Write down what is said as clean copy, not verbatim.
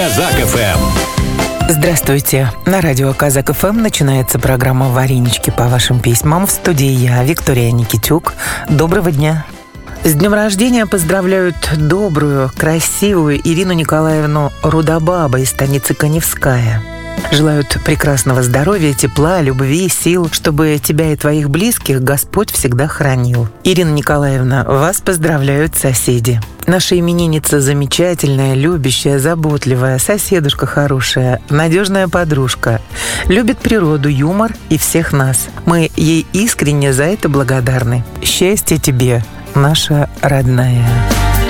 Казак ФМ. Здравствуйте. На радио Казак ФМ начинается программа «Варенички по вашим письмам». В студии я, Виктория Никитюк. Доброго дня. С днем рождения поздравляют добрую, красивую Ирину Николаевну Рудобаба из станицы Каневская. Желают прекрасного здоровья, тепла, любви, сил, чтобы тебя и твоих близких Господь всегда хранил. Ирина Николаевна, вас поздравляют соседи. Наша именинница замечательная, любящая, заботливая, соседушка хорошая, надежная подружка. Любит природу, юмор и всех нас. Мы ей искренне за это благодарны. Счастья тебе, наша родная.